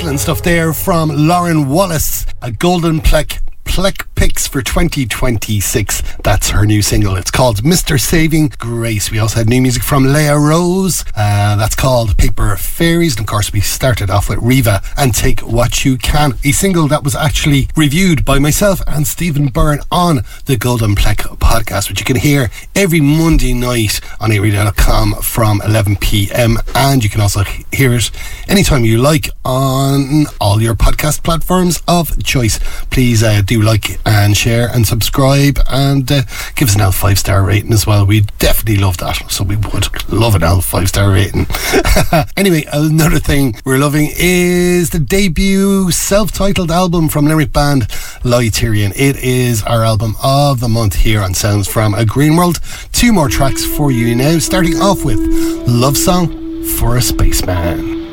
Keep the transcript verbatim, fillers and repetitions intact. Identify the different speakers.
Speaker 1: Excellent stuff there from Lauren Wallace, a Golden Plek Plek Picks for twenty twenty-six. That's her new single. It's called Mister Saving Grace. We also had new music from Leah Rose. Uh, that's called Paper Fairies. And of course, we started off with Riva and Take What You Can, a single that was actually reviewed by myself and Stephen Byrne on the Golden Plek podcast, which you can hear every Monday night on A Radio dot com from eleven p.m. And you can also hear it anytime you like on all your podcast platforms of choice. Please uh, do like and share and subscribe, and uh, give us an L five star rating as well. We'd definitely love that, so we would love an L five star rating. Anyway, another thing we're loving is the debut self-titled album from lyric band Lyterian. It is our album of the month here on Sounds from a Green World. Two more tracks for you now, starting off with Love Song for a Spaceman.